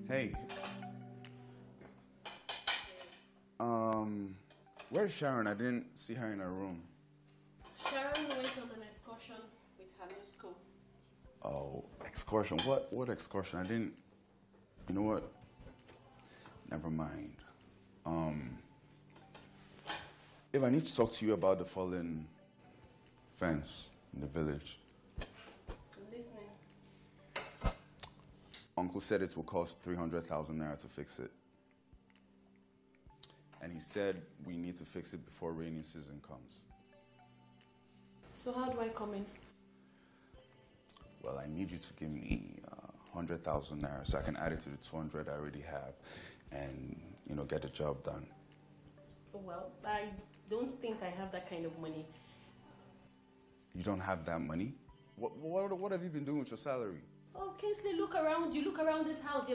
Hey. Where's Sharon? I didn't see her in her room. Sharon went on an excursion with her new school. Oh, excursion. What excursion? I didn't... You know what? Never mind. If I need to talk to you about the fallen fence in the village. I'm listening. Uncle said it will cost 300,000 naira to fix it. And he said we need to fix it before rainy season comes. So how do I come in? Well, I need you to give me 100,000 naira so I can add it to the 200 I already have and, get the job done. Well, I don't think I have that kind of money. You don't have that money? What have you been doing with your salary? Oh, Kingsley, look around you. Look around this house.